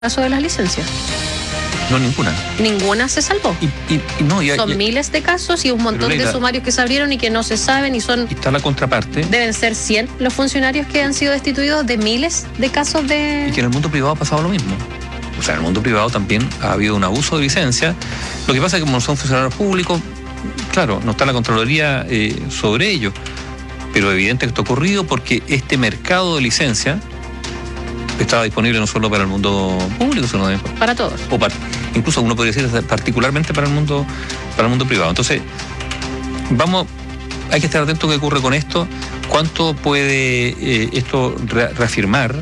caso de las licencias. No, ninguna. Ninguna se salvó. Son miles de casos y un montón de sumarios que se abrieron y que no se saben y son... Y está la contraparte. Deben ser 100 los funcionarios que han sido destituidos de miles de casos de... Y que en el mundo privado ha pasado lo mismo. O sea, en el mundo privado también ha habido un abuso de licencia. Lo que pasa es que como son funcionarios públicos, claro, no está la Contraloría sobre ello. Pero es evidente que esto ha ocurrido porque este mercado de licencia estaba disponible no solo para el mundo público, sino también para todos. Incluso uno podría decir particularmente para el mundo privado. Entonces, hay que estar atento a qué ocurre con esto, cuánto puede esto reafirmar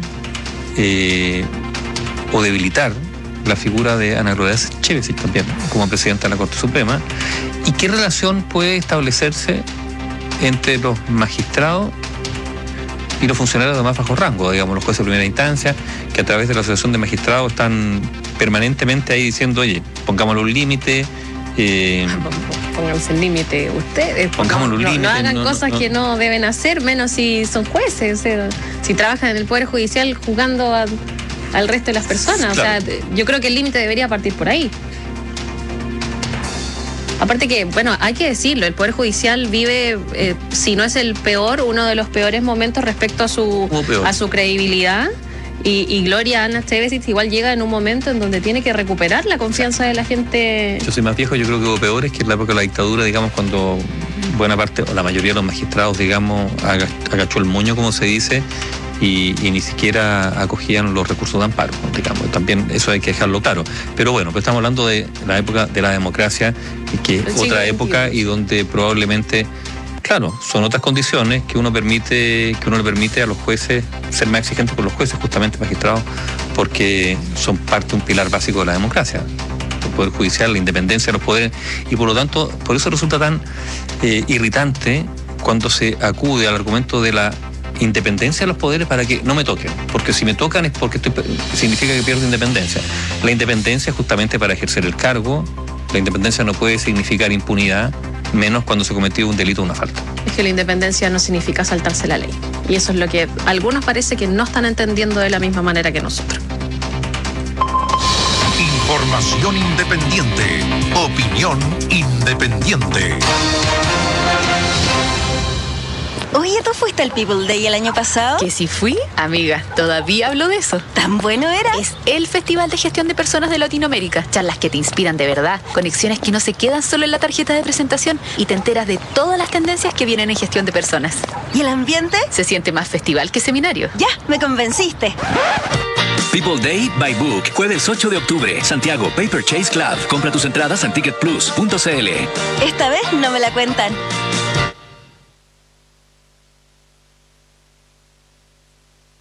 o debilitar la figura de Ana Gloria Chevesi también como presidenta de la Corte Suprema, y qué relación puede establecerse entre los magistrados y los funcionarios de más bajo rango, digamos, los jueces de primera instancia, que a través de la Asociación de Magistrados están permanentemente ahí diciendo, oye, pongámosle un límite. Pónganse el límite ustedes. Pongámosle un límite. No hagan cosas que no deben hacer, menos si son jueces, o sea, si trabajan en el Poder Judicial juzgando al resto de las personas. Claro. O sea, yo creo que el límite debería partir por ahí. Aparte que, bueno, hay que decirlo, el Poder Judicial vive, si no es el peor, uno de los peores momentos respecto a su credibilidad. Y Gloria Ana Chevesi igual llega en un momento en donde tiene que recuperar la confianza de la gente. Yo soy más viejo, yo creo que hubo peores, que en la época de la dictadura, digamos, cuando buena parte o la mayoría de los magistrados, digamos, agachó el moño, como se dice, y ni siquiera acogían los recursos de amparo, digamos. También eso hay que dejarlo claro. Pero bueno, pues estamos hablando de la época de la democracia, que es otra época y donde probablemente, claro, son otras condiciones que uno le permite a los jueces ser más exigentes con los jueces, justamente magistrados, porque son parte de un pilar básico de la democracia. El Poder Judicial, la independencia de los poderes, y por lo tanto, por eso resulta tan irritante cuando se acude al argumento de la independencia de los poderes para que no me toquen, porque si me tocan es porque significa que pierdo independencia. La independencia es justamente para ejercer el cargo. La independencia no puede significar impunidad, menos cuando se cometió un delito o una falta. Es que la independencia no significa saltarse la ley. Y eso es lo que algunos parece que no están entendiendo de la misma manera que nosotros. Información independiente. Opinión independiente. Oye, ¿tú fuiste al People Day el año pasado? ¿Que sí fui? Amiga, todavía hablo de eso. ¿Tan bueno era? Es el Festival de Gestión de Personas de Latinoamérica. Charlas que te inspiran de verdad, conexiones que no se quedan solo en la tarjeta de presentación y te enteras de todas las tendencias que vienen en gestión de personas. ¿Y el ambiente? Se siente más festival que seminario. Ya, me convenciste. People Day by Book, jueves 8 de octubre, Santiago, Paper Chase Club. Compra tus entradas en ticketplus.cl. Esta vez no me la cuentan.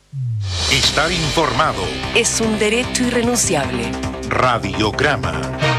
Estar informado es un derecho irrenunciable. Radiograma.